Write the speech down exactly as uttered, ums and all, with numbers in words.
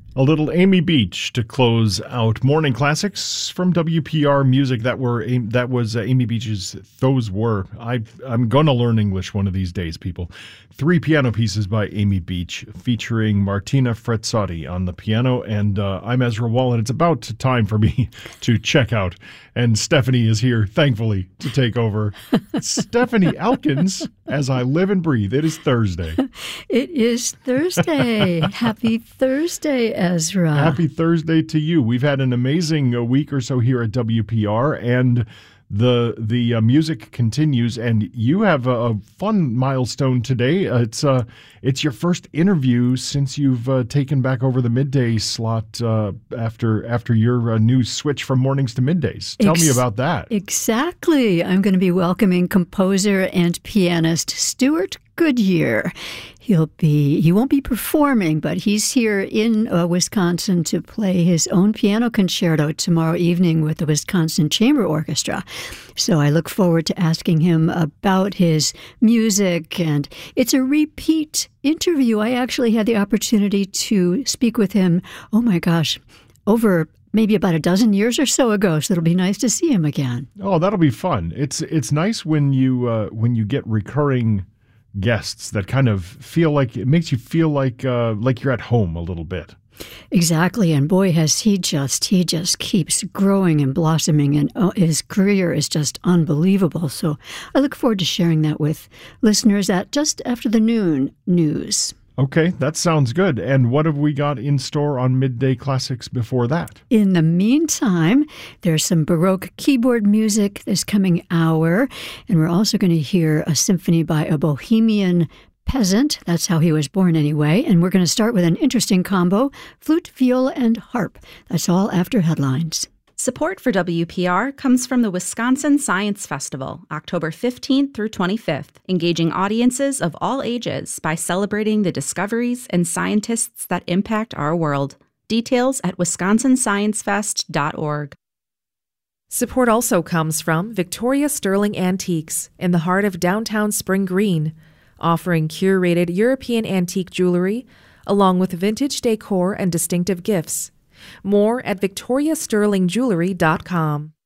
A little Amy Beach to close out Morning Classics from W P R Music. That were that was uh, Amy Beach's Those Were. I, I'm going to learn English one of these days, people. Three piano pieces by Amy Beach featuring Martina Frazzotti on the piano. And uh, I'm Ezra Wall, and it's about time for me to check out. And Stephanie is here, thankfully, to take over. Stephanie Elkins, as I live and breathe. It is Thursday. It is Thursday. Happy Thursday, Ezra. Happy Thursday to you. We've had an amazing uh, week or so here at W P R, and the the uh, music continues. And you have a, a fun milestone today. Uh, it's uh, it's your first interview since you've uh, taken back over the midday slot uh, after after your uh, new switch from mornings to middays. Tell Ex- me about that. Exactly. I'm going to be welcoming composer and pianist Stuart Goodyear. He'll be, he won't be performing, but he's here in uh, Wisconsin to play his own piano concerto tomorrow evening with the Wisconsin Chamber Orchestra. So I look forward to asking him about his music, and it's a repeat interview. I actually had the opportunity to speak with him, oh my gosh, over maybe about a dozen years or so ago, so it'll be nice to see him again. Oh, that'll be fun. It's it's nice when you uh, when you get recurring guests that kind of feel like, it makes you feel like uh, like you're at home a little bit. Exactly, and boy, has he just, he just keeps growing and blossoming, and oh, his career is just unbelievable. So I look forward to sharing that with listeners at just after the noon news. Okay, that sounds good. And what have we got in store on Midday Classics before that? In the meantime, there's some Baroque keyboard music this coming hour, and we're also going to hear a symphony by a Bohemian peasant. That's how he was born anyway. And we're going to start with an interesting combo, flute, viola, and harp. That's all after headlines. Support for W P R comes from the Wisconsin Science Festival, October fifteenth through twenty-fifth, engaging audiences of all ages by celebrating the discoveries and scientists that impact our world. Details at wisconsin science fest dot org. Support also comes from Victoria Sterling Antiques in the heart of downtown Spring Green, offering curated European antique jewelry along with vintage decor and distinctive gifts. More at victoria sterling jewelry dot com.